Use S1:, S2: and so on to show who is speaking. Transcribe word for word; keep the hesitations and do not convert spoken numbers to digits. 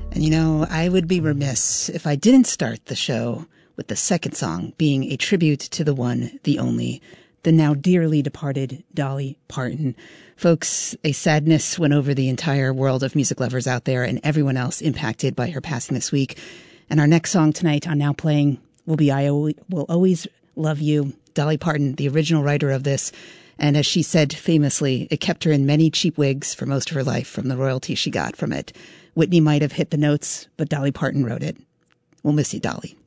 S1: And you know, I would be remiss if I didn't start the show with the second song being a tribute to the one, the only, the now dearly departed Dolly Parton. Folks, a sadness went over the entire world of music lovers out there and everyone else impacted by her passing this week. And our next song tonight on Now Playing will be I Will Always Love You. Dolly Parton, the original writer of this. And as she said famously, it kept her in many cheap wigs for most of her life from the royalty she got from it. Whitney might have hit the notes, but Dolly Parton wrote it. We'll miss you, Dolly.